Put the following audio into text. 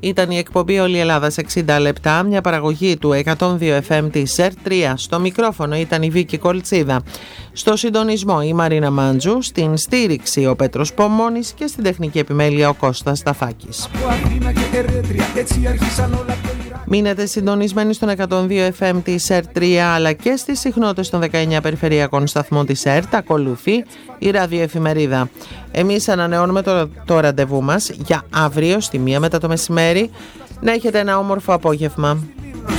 Ήταν η εκπομπή Όλη η Ελλάδα σε 60 λεπτά, μια παραγωγή του 102 FM της ΕΡΤ3. Στο μικρόφωνο ήταν η Βίκη Κολτσίδα. Στο συντονισμό η Μαρίνα Μάντζου, στην στήριξη ο Πέτρος Πομώνης και στην τεχνική επιμέλεια ο Κώστας Σταφάκης. Μείνετε συντονισμένοι στον 102 FM της ΕΡΤ3 αλλά και στις συχνότητες των 19 περιφερειακών σταθμών της ΕΡΤ. Ακολουθεί η ραδιοεφημερίδα. Εμείς ανανεώνουμε το ραντεβού μας για αύριο στη 1 μετά το μεσημέρι. Να έχετε ένα όμορφο απόγευμα.